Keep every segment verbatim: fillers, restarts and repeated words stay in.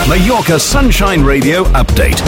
Mallorca Sunshine Radio update.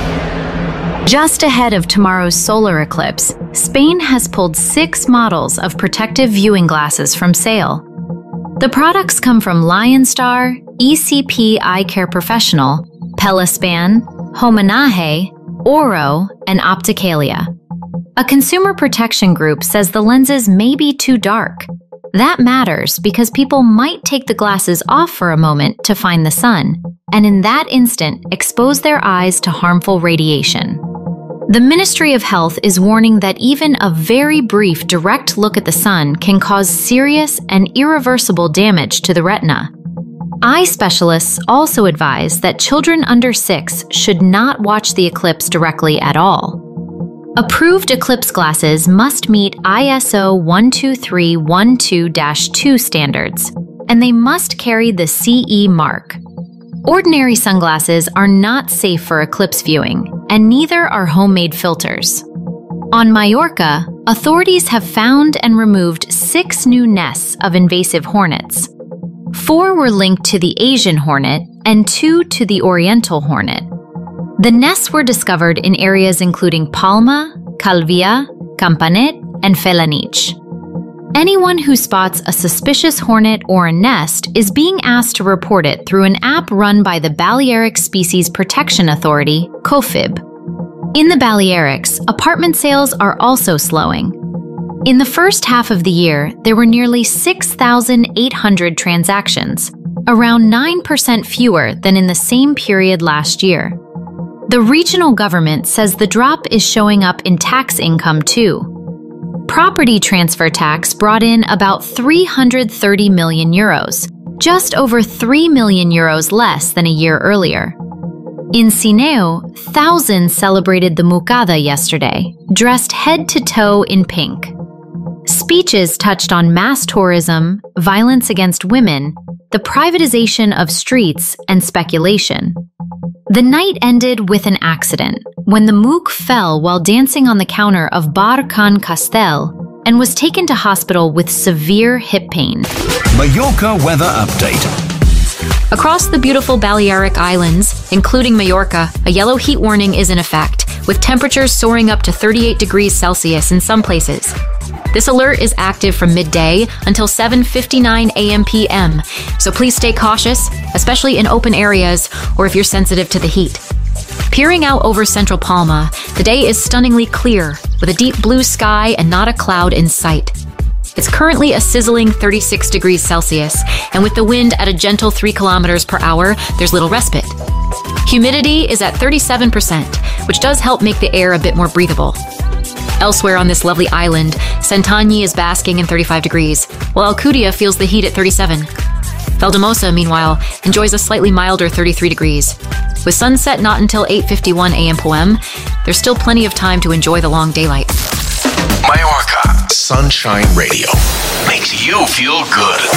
Just ahead of tomorrow's solar eclipse, Spain has pulled six models of protective viewing glasses from sale. The products come from Lionstar, E C P Eye Care Professional, Pelaspan, Homenaje, Oro, and Opticalia. A consumer protection group says the lenses may be too dark. That matters because people might take the glasses off for a moment to find the sun, and in that instant expose their eyes to harmful radiation. The Ministry of Health is warning that even a very brief direct look at the sun can cause serious and irreversible damage to the retina. Eye specialists also advise that children under six should not watch the eclipse directly at all. Approved eclipse glasses must meet I S O one two three one two dash two standards, and they must carry the C E mark. Ordinary sunglasses are not safe for eclipse viewing, and neither are homemade filters. On Mallorca, authorities have found and removed six new nests of invasive hornets. Four were linked to the Asian hornet and two to the Oriental hornet. The nests were discovered in areas including Palma, Calvia, Campanet, and Felanich. Anyone who spots a suspicious hornet or a nest is being asked to report it through an app run by the Balearic Species Protection Authority, COFIB. In the Balearics, apartment sales are also slowing. In the first half of the year, there were nearly six thousand eight hundred transactions, around nine percent fewer than in the same period last year. The regional government says the drop is showing up in tax income too. Property transfer tax brought in about three hundred thirty million euros, just over three million euros less than a year earlier. In Sineu, thousands celebrated the Mucada yesterday, dressed head to toe in pink. Speeches touched on mass tourism, violence against women, the privatization of streets, and speculation. The night ended with an accident, when the Mook fell while dancing on the counter of Bar Can Castel and was taken to hospital with severe hip pain. Mallorca weather update. Across the beautiful Balearic Islands, including Mallorca, a yellow heat warning is in effect, with temperatures soaring up to thirty-eight degrees Celsius in some places. This alert is active from midday until seven fifty-nine a m p m, so please stay cautious, especially in open areas or if you're sensitive to the heat. Peering out over central Palma, the day is stunningly clear, with a deep blue sky and not a cloud in sight. It's currently a sizzling thirty-six degrees Celsius, and with the wind at a gentle three kilometers per hour, there's little respite. Humidity is at thirty-seven percent, which does help make the air a bit more breathable. Elsewhere on this lovely island, Santany is basking in thirty-five degrees, while Alcudia feels the heat at thirty-seven. Valdemosa, meanwhile, enjoys a slightly milder thirty-three degrees. With sunset not until eight fifty-one a m p m, there's still plenty of time to enjoy the long daylight. Mallorca Sunshine Radio makes you feel good.